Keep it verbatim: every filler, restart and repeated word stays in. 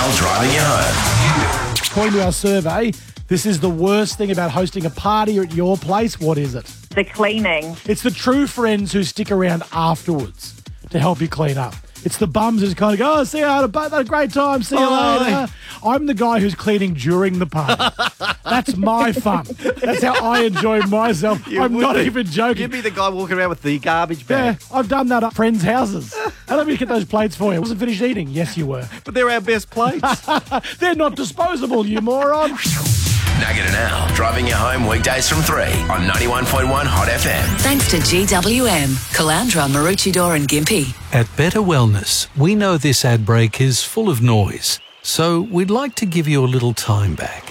now driving you home. According to our survey, this is the worst thing about hosting a party at your place. What is it? The cleaning. It's the true friends who stick around afterwards to help you clean up. It's the bums who kind of go, oh, see you, I had a, had a great time, see you Bye. later. I'm the guy who's cleaning during the party. That's my fun. That's how I enjoy myself. You I'm would not be. even joking. You'd be the guy walking around with the garbage Yeah, bag. I've done that at friends' houses. How let me get those plates for you? I wasn't finished eating. Yes, you were. But they're our best plates. They're not disposable, you moron. Nugget and Al, driving you home weekdays from three on ninety-one point one Hot F M. Thanks to G W M, Calandra, Maroochydore and Gympie. At Better Wellness, we know this ad break is full of noise, so we'd like to give you a little time back.